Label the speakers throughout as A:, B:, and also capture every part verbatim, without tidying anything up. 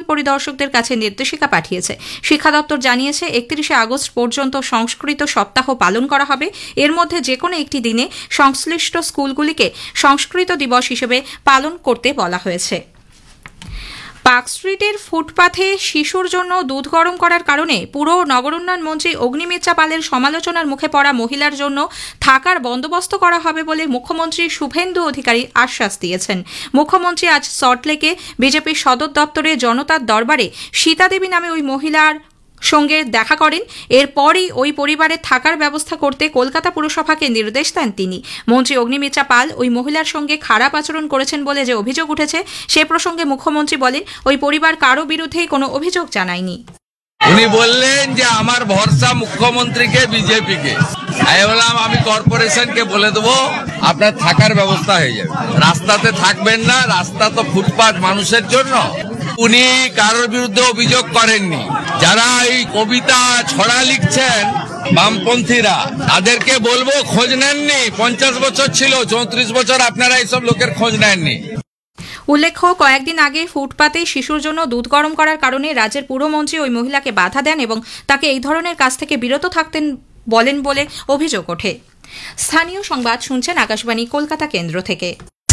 A: পরিদর্শকদের কাছে নির্দেশিকা পাঠিয়েছে। শিক্ষা দপ্তর জানিয়েছে একত্রিশে আগস্ট পর্যন্ত সংস্কৃত সপ্তাহ পালন করা হবে। এর মধ্যে যে কোনো একটি দিনে সংশ্লিষ্ট স্কুলগুলিকে সংস্কৃত দিবস হিসেবে পালন করতে বলা হয়েছে। পার্ক স্ট্রিটের ফুটপাথে শিশুর জন্য দুধ গরম করার কারণে পুর নগর উন্নয়ন মন্ত্রী অগ্নিমিত্রা পালের সমালোচনার মুখে পড়া মহিলার জন্য থাকার বন্দোবস্ত করা হবে বলে মুখ্যমন্ত্রী শুভেন্দু অধিকারী আশ্বাস দিয়েছেন। মুখ্যমন্ত্রী আজ সল্টলেকে বিজেপির সদর দপ্তরে জনতার দরবারে সীতা দেবী নামে ওই মহিলার সঙ্গে দেখা করেন। এরপরই ওই পরিবারের থাকার ব্যবস্থা করতে কলকাতা পুরসভাকে নির্দেশ দেন তিনি। মন্ত্রী অগ্নিমিত্রা পাল ওই মহিলার সঙ্গে খারাপ আচরণ করেছেন বলে যে অভিযোগ উঠেছে সে প্রসঙ্গে মুখ্যমন্ত্রী বলেন ওই পরিবার কারো বিরুদ্ধেই কোনো অভিযোগ জানায়নি।
B: উনি বললেন যে আমার ভরসা মুখ্যমন্ত্রীকে, বিজেপিকে। আমি বললাম আমি কর্পোরেশনকে বলে দেবো আপনার থাকার ব্যবস্থা হয়ে যাবে, রাস্তাতে থাকবেন না, রাস্তা তো ফুটপাথ মানুষের জন্য। উনি কারোর বিরুদ্ধে অভিযোগ করেননি। যারা এই কবিতা ছড়া লিখছেন বামপন্থীরা, তাদেরকে বলবো খোঁজ নেননি। পঞ্চাশ বছর ছিল, চৌত্রিশ বছর আপনারা এইসব লোকের খোঁজ নেননি।
A: উল্লেখ্য, কয়েকদিন আগে ফুটপাতে শিশুর জন্য দুধ গরম করার কারণে রাজ্যের পুরমন্ত্রী ওই মহিলাকে বাধা দেন এবং তাকে এই ধরনের কাজ থেকে বিরত থাকতেন বলেন বলে অভিযোগ ওঠে। স্থানীয় সংবাদ শুনছেন আকাশবাণী কলকাতা কেন্দ্র থেকে।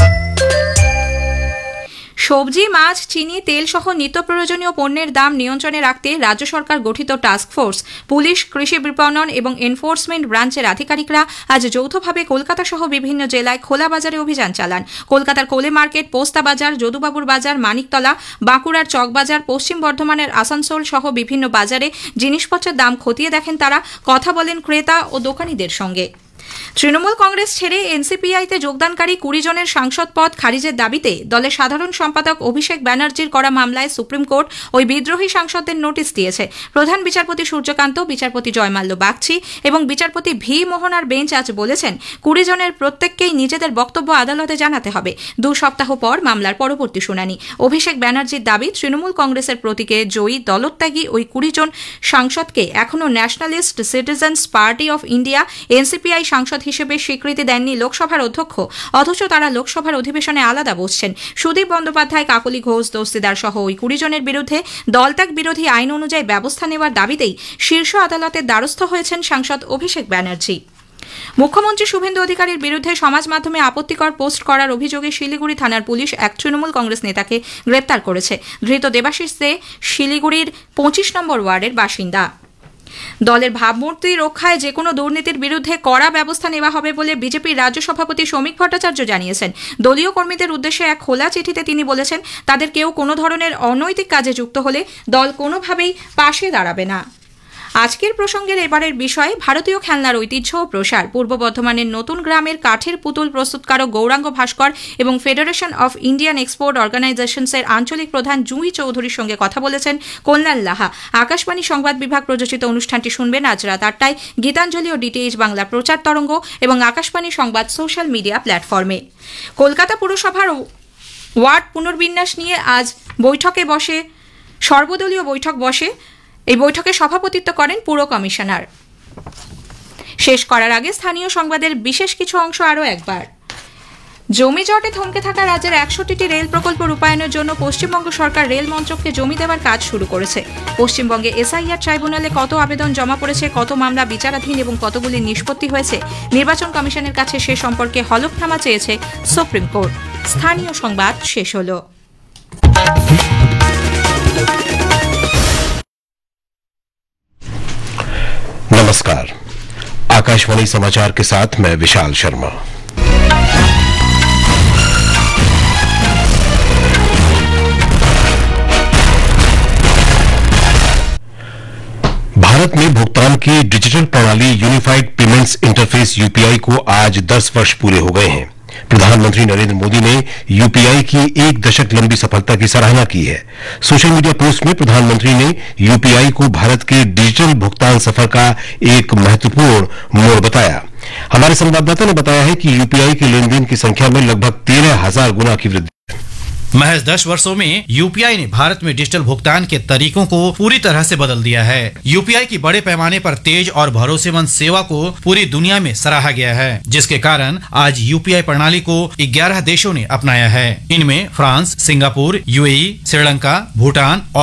A: সবজি, মাছ, চিনি, তেল সহ নিত্য প্রয়োজনীয় পণ্যের দাম নিয়ন্ত্রণে রাখতে রাজ্য সরকার গঠিত টাস্ক ফোর্স, পুলিশ, কৃষি বিপণন এবং এনফোর্সমেন্ট ব্রাঞ্চের আধিকারিকরা আজ যৌথভাবে কলকাতা সহ বিভিন্ন জেলায় খোলা বাজারে অভিযান চালান। কলকাতার কোলে মার্কেট, পোস্তা বাজার, যদুবাবুর বাজার, মানিকতলা, বাঁকুড়ার চকবাজার, পশ্চিম বর্ধমানের আসানসোল সহ বিভিন্ন বাজারে জিনিসপত্রের দাম খতিয়ে দেখেন তারা, কথা বলেন ক্রেতা ও দোকানীদের সঙ্গে। তৃণমূল কংগ্রেস ছেড়ে এনসিপিআইতে যোগদানকারী কুড়ি জনের সাংসদ পদ খারিজের দাবিতে দলের সাধারণ সম্পাদক অভিষেক ব্যানার্জির করা মামলায় সুপ্রিম কোর্ট ওই বিদ্রোহী সাংসদদের নোটিশ দিয়েছে। প্রধান বিচারপতি সূর্যকান্ত, বিচারপতি জয়মাল্য বাগচি এবং বিচারপতি ভি মোহনার বেঞ্চ আজ বলেছেন কুড়ি জনের প্রত্যেককেই নিজেদের বক্তব্য আদালতে জানাতে হবে। দু সপ্তাহ পর মামলার পরবর্তী শুনানি। অভিষেক ব্যানার্জির দাবি, তৃণমূল কংগ্রেসের প্রতীকে জয়ী দলত্যাগী ওই কুড়ি জন সাংসদকে এখনও nationalist citizens party of India এনসিপিআই সাংসদ হিসেবে স্বীকৃতি দেননি লোকসভার অধ্যক্ষ, অথচ তারা লোকসভার অধিবেশনে আলাদা বসছেন। সুদীপ বন্দ্যোপাধ্যায়, কাকলি ঘোষ, দস্তিদার সহ ওই কুড়ি জনের বিরুদ্ধে দলত্যাগ বিরোধী আইন অনুযায়ী ব্যবস্থা নেওয়ার দাবিতেই শীর্ষ আদালতের দ্বারস্থ হয়েছেন সাংসদ অভিষেক ব্যানার্জি। মুখ্যমন্ত্রী শুভেন্দু অধিকারীর বিরুদ্ধে সমাজ মাধ্যমে আপত্তিকর পোস্ট করার অভিযোগে শিলিগুড়ি থানার পুলিশ এক তৃণমূল কংগ্রেস নেতাকে গ্রেপ্তার করেছে। ধৃত দেবাশিস দে শিলিগুড়ির পঁচিশ নম্বর ওয়ার্ডের বাসিন্দা। দলের ভাবমূর্তি রক্ষায় যে কোনো দুর্নীতির বিরুদ্ধে কড়া ব্যবস্থা নেওয়া হবে বলে বিজেপির রাজ্য সভাপতি শ্রমিক ভট্টাচার্য জানিয়েছেন। দলীয় কর্মীদের উদ্দেশ্যে এক খোলা চিঠিতে তিনি বলেছেন, তাদের কেউ কোনো ধরনের অনৈতিক কাজে যুক্ত হলে দল কোনোভাবেই পাশে দাঁড়াবে না। আজকের প্রসঙ্গের এবারের বিষয় ভারতীয় খেলনার ঐতিহ্য ও প্রসার। পূর্ব বর্ধমানের নতুন গ্রামের কাঠের পুতুল প্রস্তুতকারক গৌরাঙ্গ ভাস্কর এবং ফেডারেশন অফ ইন্ডিয়ান এক্সপোর্ট অর্গানাইজেশনসের আঞ্চলিক প্রধান জুঁই চৌধুরীর সঙ্গে কথা বলেছেন কল্যাণ লাহা। আকাশবাণী সংবাদ বিভাগ প্রযোজিত অনুষ্ঠানটি শুনবেন আজ রাত আটটায় গীতাঞ্জলি ও ডিটিএইচ বাংলা প্রচার তরঙ্গ এবং আকাশবাণী সংবাদ সোশ্যাল মিডিয়া প্ল্যাটফর্মে। কলকাতা পুরসভার ওয়ার্ড পুনর্বিন্যাস নিয়ে আজ বৈঠকে বসে সর্বদলীয় বৈঠক বসে। এই বৈঠকে সভাপতিত্ব করেন পুর কমিশনার। শেষ করার আগে স্থানীয় সংবাদের বিশেষ কিছু অংশ আরও একবার। জমি জটে থমকে থাকা রাজ্যের একষট্টিটি রেল প্রকল্প রূপায়ণের জন্য পশ্চিমবঙ্গ সরকার রেল মন্ত্রককে জমি দেওয়ার কাজ শুরু করেছে। পশ্চিমবঙ্গে এসআইআর ট্রাইব্যুনালে কত আবেদন জমা পড়েছে, কত মামলা বিচারাধীন এবং কতগুলি নিষ্পত্তি হয়েছে, নির্বাচন কমিশনের কাছে সে সম্পর্কে হলফনামা চেয়েছে সুপ্রিম কোর্ট। স্থানীয় সংবাদ শেষ হল।
C: नमस्कार, आकाशवाणी समाचार के साथ मैं विशाल शर्मा। भारत में भुगतान की डिजिटल प्रणाली यूनिफाइड पेमेंट्स इंटरफेस यूपीआई को आज दस वर्ष पूरे हो गए हैं। प्रधानमंत्री नरेंद्र मोदी ने यूपीआई की एक दशक लंबी सफलता की सराहना की है। सोशल मीडिया पोस्ट में प्रधानमंत्री ने यूपीआई को भारत के डिजिटल भुगतान सफर का एक महत्वपूर्ण मोड़ बताया। हमारे संवाददाता ने बताया है कि यूपीआई के लेन देन की संख्या में लगभग तेरह हजार गुना की वृद्धि।
D: महज दस वर्षों में यूपीआई ने भारत में डिजिटल भुगतान के तरीकों को पूरी तरह से बदल दिया है। यूपीआई की बड़े पैमाने पर तेज और भरोसेमंद सेवा को पूरी दुनिया में सराहा गया है, जिसके कारण आज यूपीआई प्रणाली को ग्यारह देशों ने अपनाया है। इनमें France, Singapore, UAE, Sri Lanka, Bhutan और